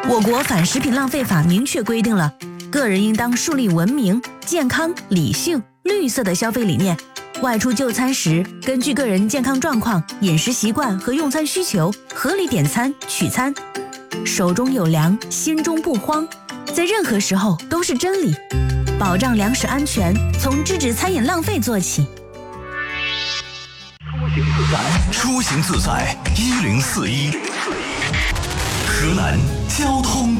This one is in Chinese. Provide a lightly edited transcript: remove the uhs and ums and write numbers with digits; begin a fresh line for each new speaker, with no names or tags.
我国反食品浪费法明确规定了，个人应当树立文明、健康、理性、绿色的消费理念。外出就餐时，根据个人健康状况、饮食习惯和用餐需求，合理点餐取餐。手中有粮，心中不慌，在任何时候都是真理。保障粮食安全，从制止餐饮浪费做起。
出行自在，1041。河南交通